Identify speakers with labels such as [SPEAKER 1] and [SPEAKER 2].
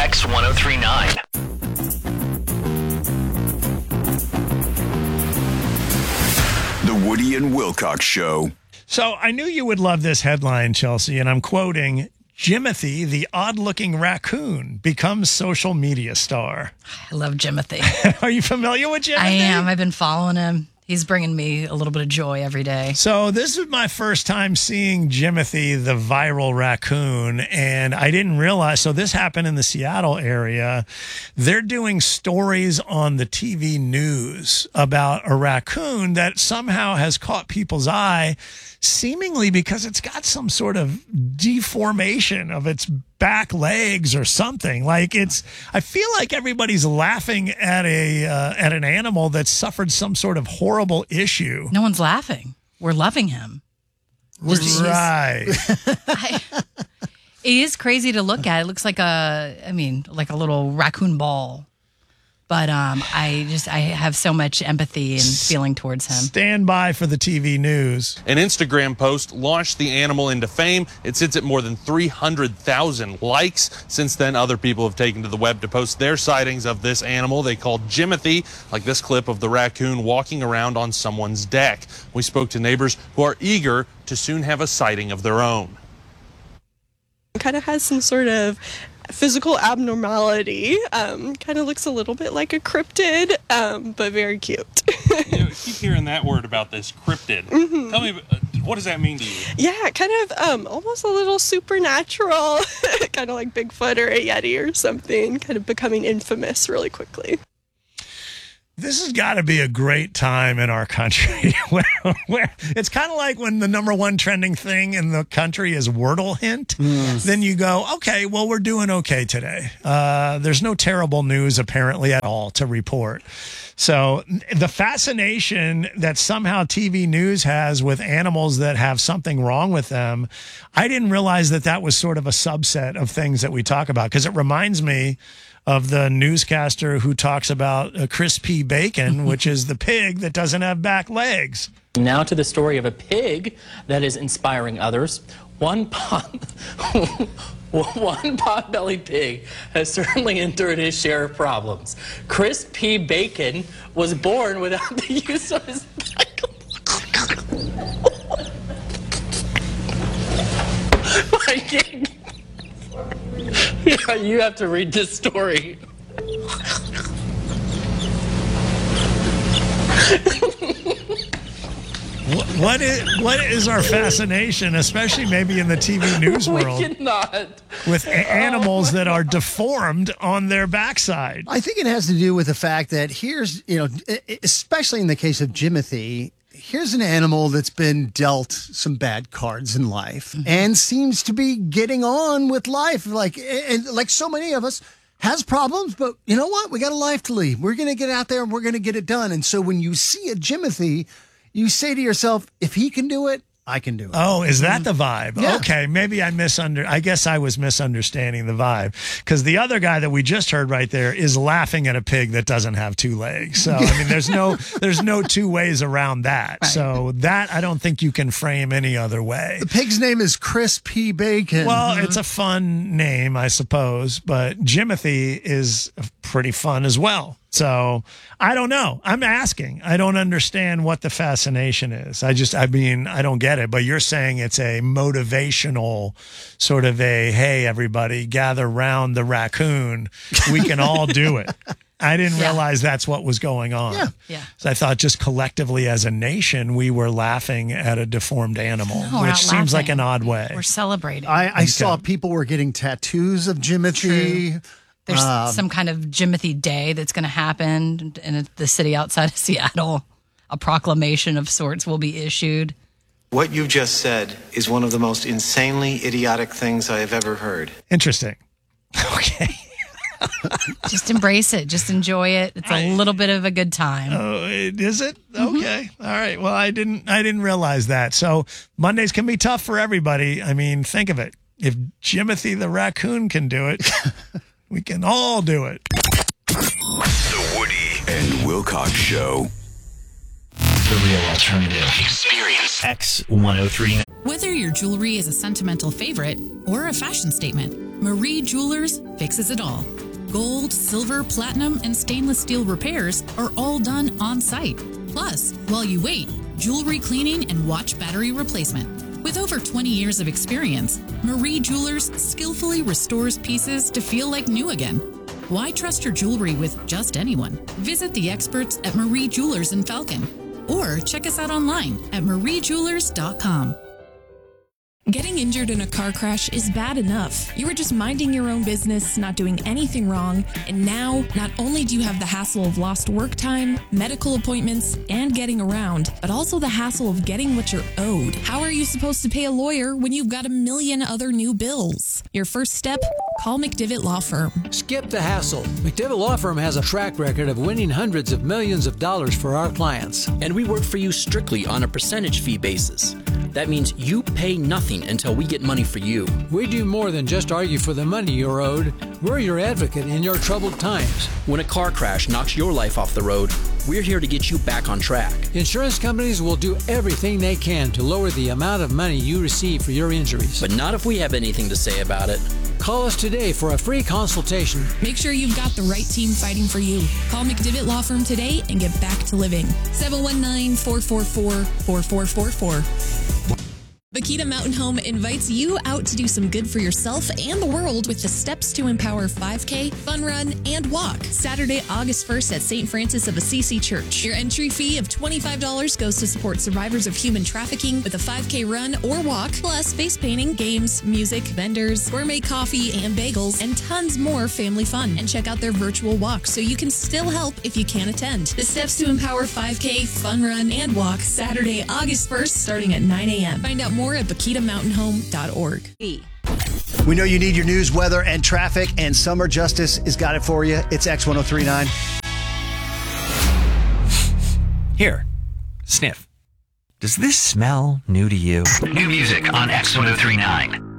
[SPEAKER 1] X1039.
[SPEAKER 2] The Woody and Wilcox Show.
[SPEAKER 3] So I knew you would love this headline, Chelsea, and I'm quoting, Jimothy, the odd-looking raccoon, becomes social media star.
[SPEAKER 4] I love Jimothy.
[SPEAKER 3] Are you familiar with Jimothy?
[SPEAKER 4] I am. I've been following him. He's bringing me a little bit of joy every day.
[SPEAKER 3] So this is my first time seeing Jimothy, the viral raccoon, and I didn't realize. So this happened in the Seattle area. They're doing stories on the TV news about a raccoon that somehow has caught people's eye, seemingly because it's got some sort of deformation of its back legs or something. Like I feel like everybody's laughing at an animal that suffered some sort of horrible issue.
[SPEAKER 4] No one's laughing. We're loving him.
[SPEAKER 3] Right.
[SPEAKER 4] It is crazy to look at. It looks like a little raccoon ball. But I have so much empathy and feeling towards him.
[SPEAKER 3] Stand by for the TV news.
[SPEAKER 5] An Instagram post launched the animal into fame. It sits at more than 300,000 likes. Since then, other people have taken to the web to post their sightings of this animal they called Jimothy, like this clip of the raccoon walking around on someone's deck. We spoke to neighbors who are eager to soon have a sighting of their own.
[SPEAKER 6] It kind of has some sort of physical abnormality. Kind of looks a little bit like a cryptid, but very cute.
[SPEAKER 5] I keep hearing that word about this cryptid. Mm-hmm. Tell me, what does that mean to you?
[SPEAKER 6] Yeah, kind of almost a little supernatural, kind of like Bigfoot or a Yeti or something, kind of becoming infamous really quickly.
[SPEAKER 3] This has got to be a great time in our country where it's kind of like when the number one trending thing in the country is Wordle hint. Yes. Then you go, okay, well, we're doing okay today. There's no terrible news apparently at all to report. So the fascination that somehow TV news has with animals that have something wrong with them, I didn't realize that was sort of a subset of things that we talk about, because it reminds me of the newscaster who talks about Chris P. Bacon, which is the pig that doesn't have back legs.
[SPEAKER 7] Now to the story of a pig that is inspiring others. One pot-bellied pig has certainly endured his share of problems. Chris P. Bacon was born without the use of his back. My king. Yeah, you have to read this story.
[SPEAKER 3] What is our fascination, especially maybe in the TV news world,
[SPEAKER 7] We cannot.
[SPEAKER 3] with animals that are deformed on their backside?
[SPEAKER 8] I think it has to do with the fact that here's, especially in the case of Jimothy, here's an animal that's been dealt some bad cards in life and seems to be getting on with life. Like so many of us, has problems, but you know what? We got a life to lead. We're going to get out there and we're going to get it done. And so when you see a Jimothy, you say to yourself, if he can do it, I can do it.
[SPEAKER 3] Oh, is that the vibe?
[SPEAKER 8] Yeah.
[SPEAKER 3] Okay, maybe I guess I was misunderstanding the vibe, because the other guy that we just heard right there is laughing at a pig that doesn't have two legs. So I mean, there's no two ways around that. Right. So that I don't think you can frame any other way.
[SPEAKER 8] The pig's name is Chris P. Bacon.
[SPEAKER 3] Well, it's a fun name, I suppose, but Jimothy is pretty fun as well. So I don't know. I'm asking. I don't understand what the fascination is. I don't get it. But you're saying it's a motivational sort of hey, everybody, gather round the raccoon. We can all do it. I didn't realize that's what was going on.
[SPEAKER 4] Yeah.
[SPEAKER 3] So I thought just collectively as a nation, we were laughing at a deformed animal,
[SPEAKER 4] No,
[SPEAKER 3] which seems like an odd way.
[SPEAKER 4] We're celebrating.
[SPEAKER 8] I saw people were getting tattoos of Jimothy.
[SPEAKER 4] True. There's some kind of Jimothy Day that's going to happen in the city outside of Seattle. A proclamation of sorts will be issued.
[SPEAKER 9] What you've just said is one of the most insanely idiotic things I have ever heard.
[SPEAKER 3] Interesting. Okay.
[SPEAKER 4] Just embrace it. Just enjoy it. It's a little bit of a good time.
[SPEAKER 3] Oh, is it? Okay. All right. Well, I didn't realize that. So Mondays can be tough for everybody. I mean, think of it. If Jimothy the raccoon can do it, we can all do it.
[SPEAKER 2] The Woody and Wilcox Show.
[SPEAKER 1] The real alternative. Experience X103.
[SPEAKER 10] Whether your jewelry is a sentimental favorite or a fashion statement, Marie Jewelers fixes it all. Gold, silver, platinum, and stainless steel repairs are all done on site. Plus, while you wait, jewelry cleaning and watch battery replacement. With over 20 years of experience, Marie Jewelers skillfully restores pieces to feel like new again. Why trust your jewelry with just anyone? Visit the experts at Marie Jewelers in Falcon, or check us out online at mariejewelers.com.
[SPEAKER 11] Getting injured in a car crash is bad enough. You were just minding your own business, not doing anything wrong, and now not only do you have the hassle of lost work time, medical appointments, and getting around, but also the hassle of getting what you're owed. How are you supposed to pay a lawyer when you've got a million other new bills? Your first step? Call McDivitt Law Firm.
[SPEAKER 12] Skip the hassle. McDivitt Law Firm has a track record of winning hundreds of millions of dollars for our clients.
[SPEAKER 13] And we work for you strictly on a percentage fee basis. That means you pay nothing until we get money for you.
[SPEAKER 12] We do more than just argue for the money you're owed. We're your advocate in your troubled times.
[SPEAKER 13] When a car crash knocks your life off the road, we're here to get you back on track.
[SPEAKER 12] Insurance companies will do everything they can to lower the amount of money you receive for your injuries.
[SPEAKER 13] But not if we have anything to say about it.
[SPEAKER 12] Call us today for a free consultation.
[SPEAKER 11] Make sure you've got the right team fighting for you. Call McDivitt Law Firm today and get back to living. 719-444-4444. Bakita Mountain Home invites you out to do some good for yourself and the world with the Steps to Empower 5K, Fun Run, and Walk. Saturday, August 1st at St. Francis of Assisi Church. Your entry fee of $25 goes to support survivors of human trafficking with a 5K run or walk, plus face painting, games, music, vendors, gourmet coffee and bagels, and tons more family fun. And check out their virtual walk so you can still help if you can't attend. The Steps to Empower 5K, Fun Run, and Walk, Saturday, August 1st, starting at 9 a.m. Find out more at BakitaMountainHome.org.
[SPEAKER 8] We know you need your news, weather, and traffic, and Summer Justice has got it for you. It's X1039.
[SPEAKER 1] Here, sniff. Does this smell new to you? New music on X1039.